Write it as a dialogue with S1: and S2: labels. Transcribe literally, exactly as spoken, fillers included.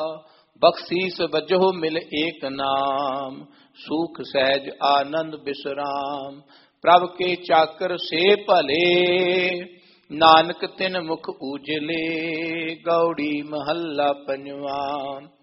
S1: बख्शीस बजो मिल एक नाम, सुख सहज आनंद विश्राम। प्रभ के चाकर से भले, नानक तिन मुख उजले। गौड़ी महल्ला पंजवा।